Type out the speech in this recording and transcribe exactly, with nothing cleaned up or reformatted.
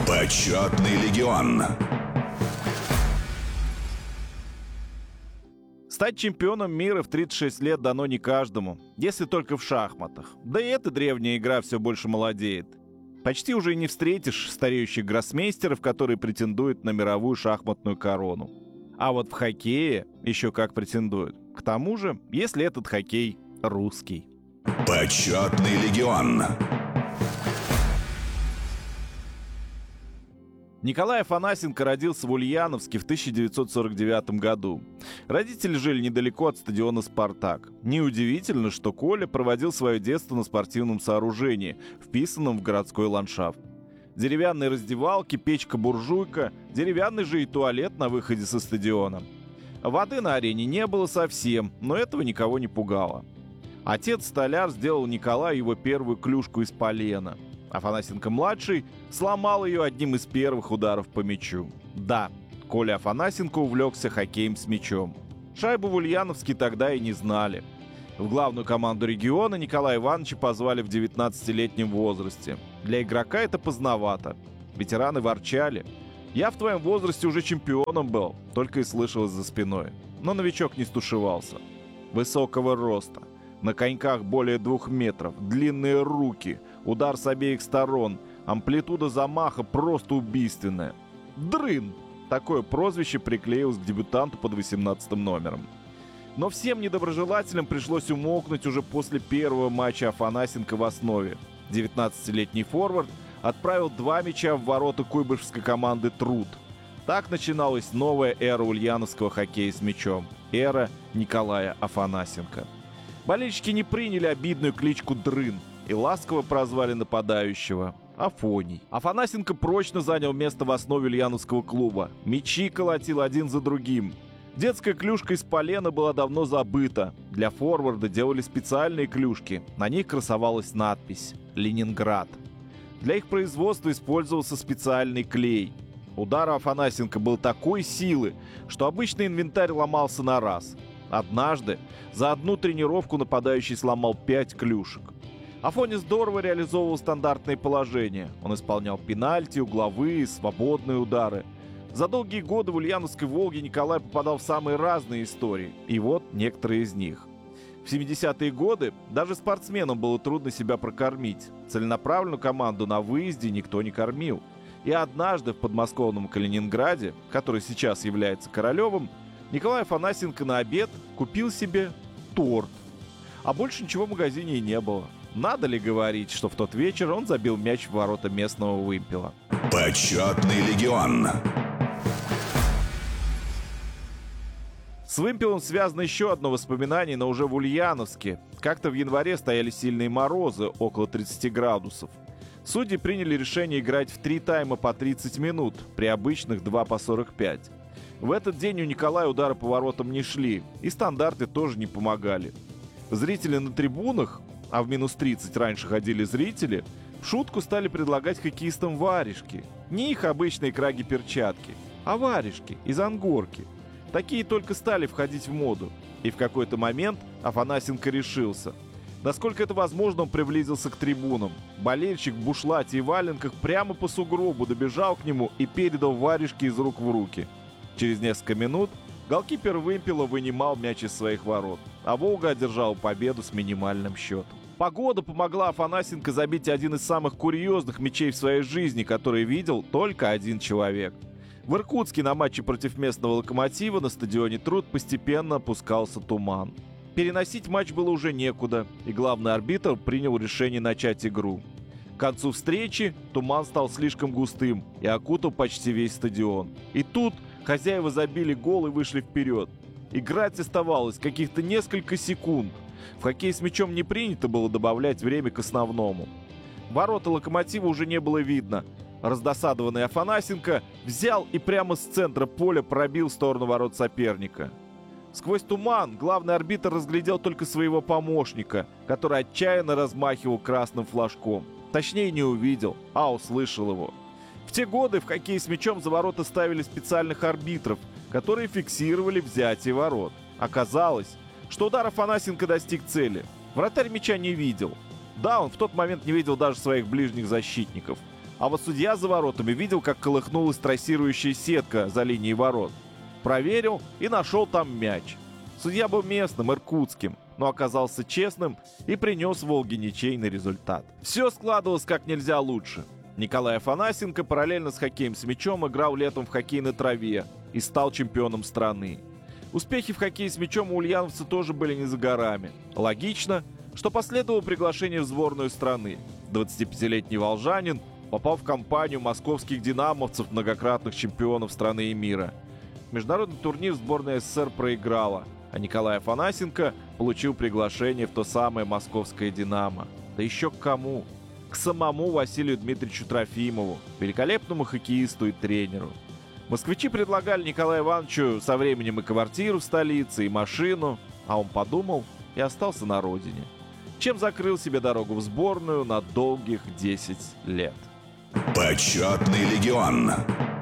Почетный легион. Стать чемпионом мира в тридцать шесть лет дано не каждому, если только в шахматах. Да и эта древняя игра все больше молодеет. Почти уже и не встретишь стареющих гроссмейстеров, которые претендуют на мировую шахматную корону. А вот в хоккее еще как претендуют. К тому же, если этот хоккей русский. Почетный легион. Николай Афанасенко родился в Ульяновске в тысяча девятьсот сорок девятом году. Родители жили недалеко от стадиона «Спартак». Неудивительно, что Коля проводил свое детство на спортивном сооружении, вписанном в городской ландшафт. Деревянные раздевалки, печка-буржуйка, деревянный же и туалет на выходе со стадиона. Воды на арене не было совсем, но этого никого не пугало. Отец-столяр сделал Николаю его первую клюшку из полена. Афанасенко-младший сломал ее одним из первых ударов по мячу. Да, Коля Афанасенко увлекся хоккеем с мячом. Шайбу в Ульяновске тогда и не знали. В главную команду региона Николая Ивановича позвали в девятнадцатилетнем возрасте. Для игрока это поздновато. Ветераны ворчали. «Я в твоем возрасте уже чемпионом был», только и слышалось за спиной. Но новичок не стушевался. Высокого роста, на коньках более двух метров, длинные руки, удар с обеих сторон, амплитуда замаха просто убийственная. «Дрын!» Такое прозвище приклеилось к дебютанту под восемнадцатым номером. Но всем недоброжелателям пришлось умолкнуть уже после первого матча Афанасенко в основе. девятнадцатилетний форвард отправил два мяча в ворота куйбышевской команды «Труд». Так начиналась новая эра ульяновского хоккея с мячом. Эра Николая Афанасенко. Болельщики не приняли обидную кличку «Дрын» и ласково прозвали нападающего Афоний. Афанасенко прочно занял место в основе ульяновского клуба. Мячи колотил один за другим. Детская клюшка из полена была давно забыта. Для форварда делали специальные клюшки. На них красовалась надпись «Ленинград». Для их производства использовался специальный клей. Удар Афанасенко был такой силы, что обычный инвентарь ломался на раз. Однажды за одну тренировку нападающий сломал пять клюшек. Афоня здорово реализовывал стандартные положения. Он исполнял пенальти, угловые, свободные удары. За долгие годы в Ульяновской «Волге» Николай попадал в самые разные истории. И вот некоторые из них. В семидесятые годы даже спортсменам было трудно себя прокормить. Целенаправленную команду на выезде никто не кормил. И однажды в подмосковном Калининграде, который сейчас является Королевым, Николай Афанасенко на обед купил себе торт. А больше ничего в магазине и не было. Надо ли говорить, что в тот вечер он забил мяч в ворота местного вымпела? Почетный легион. С вымпелом связано еще одно воспоминание, но уже в Ульяновске. Как-то в январе стояли сильные морозы, около тридцати градусов. Судьи приняли решение играть в три тайма по тридцать минут, при обычных два по сорок пять. В этот день у Николая удары по воротам не шли, и стандарты тоже не помогали. Зрители на трибунах, а в минус тридцать раньше ходили зрители, в шутку стали предлагать хоккеистам варежки. Не их обычные краги-перчатки, а варежки из ангорки. Такие только стали входить в моду. И в какой-то момент Афанасенко решился. Насколько это возможно, он приблизился к трибунам. Болельщик в бушлате и валенках прямо по сугробу добежал к нему и передал варежки из рук в руки. Через несколько минут голкипер вымпела вынимал мяч из своих ворот, а «Волга» одержала победу с минимальным счетом. Погода помогла Афанасенко забить один из самых курьезных мячей в своей жизни, который видел только один человек. В Иркутске на матче против местного «Локомотива» на стадионе «Труд» постепенно опускался туман. Переносить матч было уже некуда, и главный арбитр принял решение начать игру. К концу встречи туман стал слишком густым и окутал почти весь стадион. И тут хозяева забили гол и вышли вперед. Играть оставалось каких-то несколько секунд. В хоккей с мячом не принято было добавлять время к основному. Ворота «Локомотива» уже не было видно. Раздосадованный Афанасенко взял и прямо с центра поля пробил в сторону ворот соперника. Сквозь туман главный арбитр разглядел только своего помощника, который отчаянно размахивал красным флажком. Точнее, не увидел, а услышал его. В те годы в хоккей с мячом за ворота ставили специальных арбитров, которые фиксировали взятие ворот. Оказалось, что удар Афанасенко достиг цели. Вратарь мяча не видел. Да, он в тот момент не видел даже своих ближних защитников. А вот судья за воротами видел, как колыхнулась трассирующая сетка за линией ворот. Проверил и нашел там мяч. Судья был местным, иркутским, но оказался честным и принес Волге ничейный результат. Все складывалось как нельзя лучше. Николай Афанасенко параллельно с хоккеем с мячом играл летом в хоккей на траве и стал чемпионом страны. Успехи в хоккее с мячом у ульяновца тоже были не за горами. Логично, что последовало приглашение в сборную страны. двадцатипятилетний волжанин попал в компанию московских динамовцев, многократных чемпионов страны и мира. Международный турнир сборная СССР проиграла, а Николай Афанасенко получил приглашение в то самое московское «Динамо». Да еще к кому? К самому Василию Дмитриевичу Трофимову, великолепному хоккеисту и тренеру. Москвичи предлагали Николаю Ивановичу со временем и квартиру в столице, и машину, а он подумал и остался на родине, чем закрыл себе дорогу в сборную на долгих десять лет. Почетный легион.